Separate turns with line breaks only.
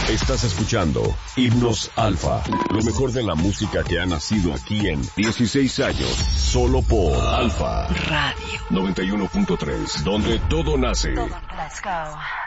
Estás escuchando Himnos Alfa, lo mejor de la música que ha nacido aquí en 16 años, solo por Alfa
Radio
91.3, donde todo nace.
Let's go.